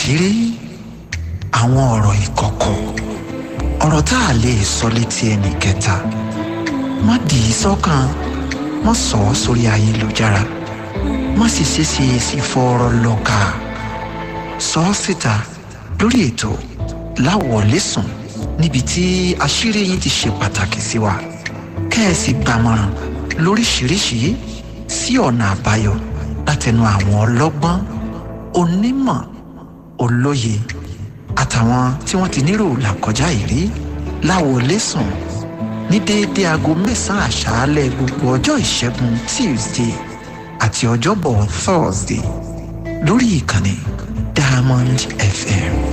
àṣírí, àwọn ọ̀rọ̀ ìkọ̀kọ̀, ọ̀rọ̀ tá a lè sọ létí ẹnì kẹta. Má dì í sọ́kàn, má sọ ọ́ sórí ayélujára, má sì ṣeéṣe sí fọ́ọ̀rọ̀ lọ́ka. Sọ ọ́ síta lórí ètò Láwọ̀lẹ́sùn, níbi tí àṣírí yín ti ṣe pàtàkì sí wa. Kẹ́ẹ̀sì gbàmọ̀ràn lóríṣìíríṣìí sí ọ̀nà àbáyọ látẹnu àwọn ọlọ́gbọ́n, onímọ̀, olóye àtàwọn tí wọ́n ti nírò làkọjá ìrí. Láwọ̀lẹ́sùn ní déédéé aago 9 àṣálẹ́ gbogbo ọjọ́ ìṣẹ́gun Tuesday àti ọjọ́bọ̀ Thursday lórí ìkànnì Diamond FM.